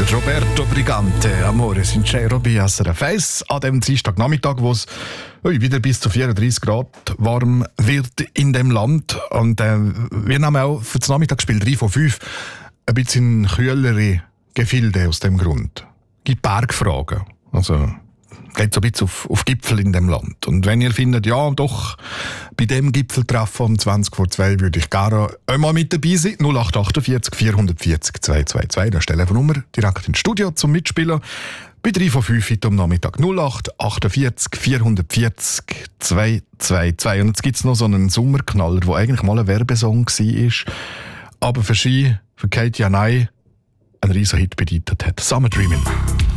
Roberto Brigante, Amore sincero bei SRF 1 an dem Dienstagnachmittag, wo es wieder bis zu 34 Grad warm wird in dem Land. Und wir nehmen auch für das Nachmittagsspiel 3 von 5 ein bisschen kühlere Gefilde aus dem Grund. Es gibt Bergfragen. Also geht so ein bisschen auf Gipfel in dem Land. Und wenn ihr findet, ja doch, bei dem Gipfeltreffen um 20 vor 2 würde ich gerne einmal mit dabei sein. 0848 440 222, das ist die Telefonnummer direkt ins Studio zum Mitspielen. Bei 3 von 5 heute am Nachmittag 0848 440 222. Und jetzt gibt es noch so einen Sommerknaller, der eigentlich mal ein Werbesong war, aber für sie, für Katie Janay, einen riesen Hit bedeutet hat. Summer Dreamin'.